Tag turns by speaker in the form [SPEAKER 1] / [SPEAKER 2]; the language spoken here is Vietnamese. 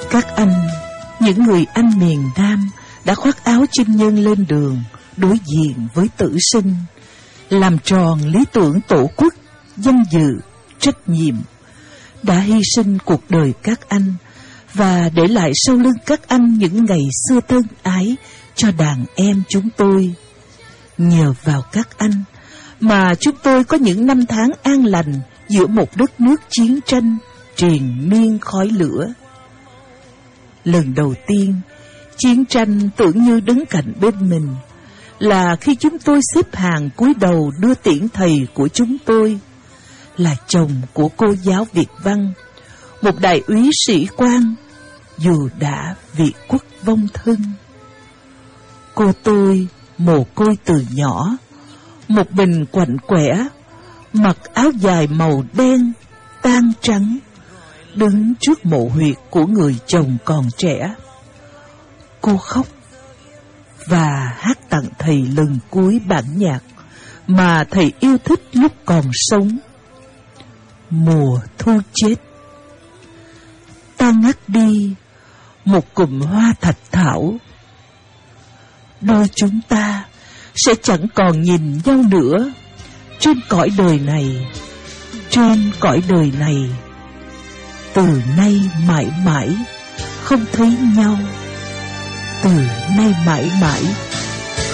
[SPEAKER 1] Các anh, những người anh miền Nam đã khoác áo chinh nhân lên đường, đối diện với tử sinh, làm tròn lý tưởng tổ quốc, danh dự, trách nhiệm, đã hy sinh cuộc đời các anh và để lại sau lưng các anh những ngày xưa thân ái cho đàn em chúng tôi. Nhờ vào các anh mà chúng tôi có những năm tháng an lành giữa một đất nước chiến tranh triền miên khói lửa. Lần đầu tiên, chiến tranh tưởng như đứng cạnh bên mình là khi chúng tôi xếp hàng cúi đầu đưa tiễn thầy của chúng tôi, là chồng của cô giáo Việt văn, một đại úy sĩ quan, dù đã vị quốc vong thân. Cô tôi mồ côi từ nhỏ, một mình quạnh quẻ, mặc áo dài màu đen, tan trắng, đứng trước mộ huyệt của người chồng còn trẻ. Cô khóc và hát tặng thầy lần cuối bản nhạc mà thầy yêu thích lúc còn sống. Mùa thu chết, ta ngắt đi một cụm hoa thạch thảo. Đôi chúng ta sẽ chẳng còn nhìn nhau nữa trên cõi đời này, trên cõi đời này. Từ nay mãi mãi không thấy nhau, từ nay mãi mãi